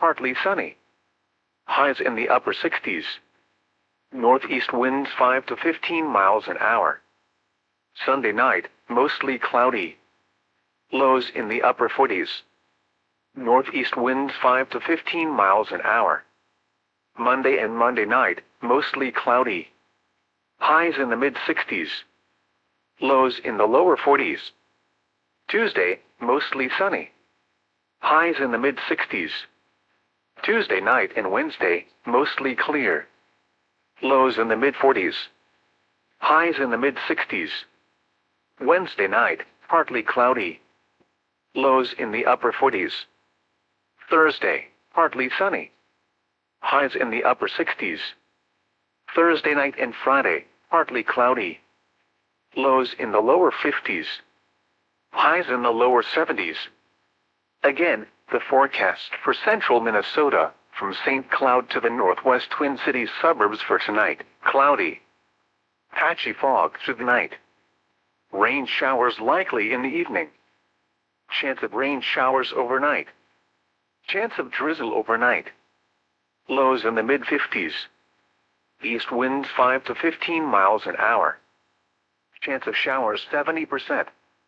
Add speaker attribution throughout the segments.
Speaker 1: partly sunny. Highs in the upper 60s. Northeast winds 5 to 15 miles an hour. Sunday night, mostly cloudy. Lows in the upper 40s. Northeast winds 5 to 15 miles an hour. Monday and Monday night, mostly cloudy. Highs in the mid-60s. Lows in the lower 40s. Tuesday, mostly sunny. Highs in the mid-60s. Tuesday night and Wednesday, mostly clear. Lows in the mid-40s. Highs in the mid-60s. Wednesday night, partly cloudy. Lows in the upper 40s. Thursday, partly sunny. Highs in the upper 60s. Thursday night and Friday, partly cloudy. Lows in the lower 50s. Highs in the lower 70s. Again, the forecast for central Minnesota, from St. Cloud to the northwest Twin Cities suburbs for tonight: cloudy. Patchy fog through the night. Rain showers likely in the evening. Chance of rain showers overnight. Chance of drizzle overnight. Lows in the mid-50s. East winds 5 to 15 miles an hour. Chance of showers 70%.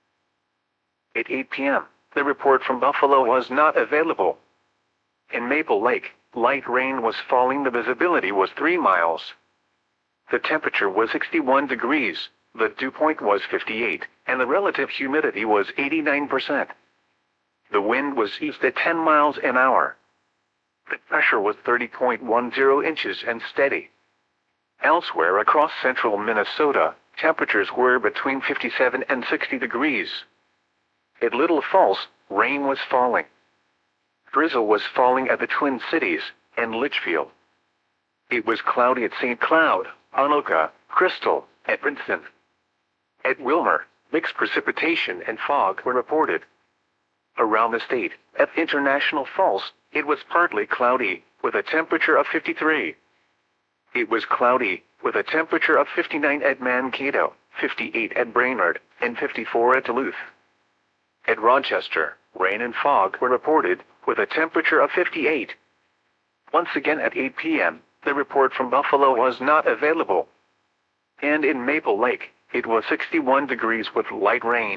Speaker 1: At 8 p.m., the report from Buffalo was not available. In Maple Lake, light rain was falling. The visibility was 3 miles. The temperature was 61 degrees, the dew point was 58, and the relative humidity was 89%. The wind was east at 10 miles an hour. The pressure was 30.10 inches and steady. Elsewhere across central Minnesota, temperatures were between 57 and 60 degrees. At Little Falls, rain was falling. Drizzle was falling at the Twin Cities and Litchfield. It was cloudy at St. Cloud, Anoka, Crystal, and Princeton. At Wilmer, mixed precipitation and fog were reported. Around the state, at International Falls, it was partly cloudy, with a temperature of 53. It was cloudy, with a temperature of 59 at Mankato, 58 at Brainerd, and 54 at Duluth. At Rochester, rain and fog were reported, with a temperature of 58. Once again at 8 p.m., the report from Buffalo was not available. And in Maple Lake, it was 61 degrees with light rain.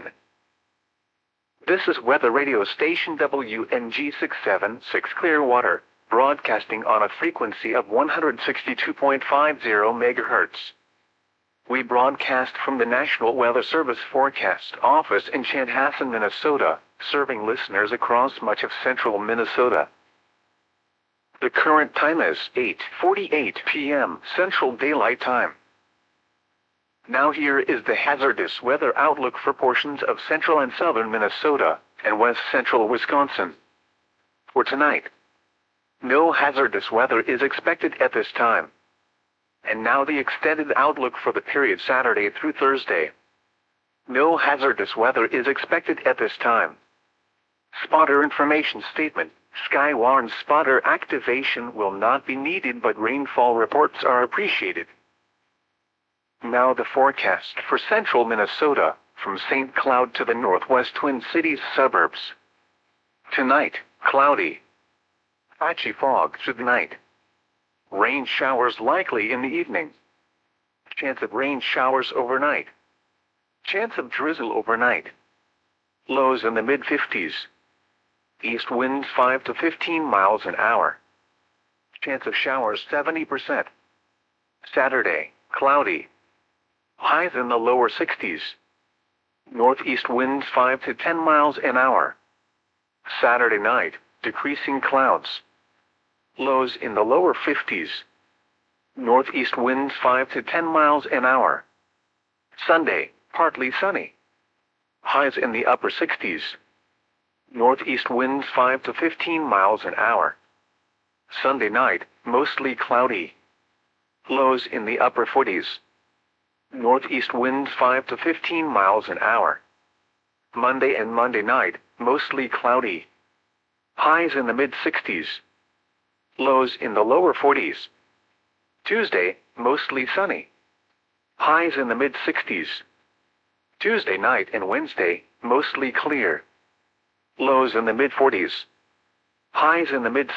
Speaker 1: This is weather radio station WNG 676 Clearwater, broadcasting on a frequency of 162.50 MHz. We broadcast from the National Weather Service Forecast Office in Chanhassen, Minnesota, serving listeners across much of central Minnesota. The current time is 8:48 p.m. Central Daylight Time. Now here is the hazardous weather outlook for portions of central and southern Minnesota and west central Wisconsin. For tonight, no hazardous weather is expected at this time. And now the extended outlook for the period Saturday through Thursday. No hazardous weather is expected at this time. Spotter information statement: Skywarn spotter activation will not be needed, but rainfall reports are appreciated. Now the forecast for central Minnesota, from St. Cloud to the northwest Twin Cities suburbs. Tonight, cloudy. Patchy fog through the night. Rain showers likely in the evening. Chance of rain showers overnight. Chance of drizzle overnight. Lows in the mid-50s. East winds 5 to 15 miles an hour. Chance of showers 70%. Saturday, cloudy. Highs in the lower 60s. Northeast winds 5 to 10 miles an hour. Saturday night, decreasing clouds. Lows in the lower 50s. Northeast winds 5 to 10 miles an hour. Sunday, partly sunny. Highs in the upper 60s. Northeast winds 5 to 15 miles an hour. Sunday night, mostly cloudy. Lows in the upper 40s. Northeast winds 5 to 15 miles an hour. Monday and Monday night, mostly cloudy. Highs in the mid-60s. Lows in the lower 40s. Tuesday, mostly sunny. Highs in the mid-60s. Tuesday night and Wednesday, mostly clear. Lows in the mid-40s. Highs in the mid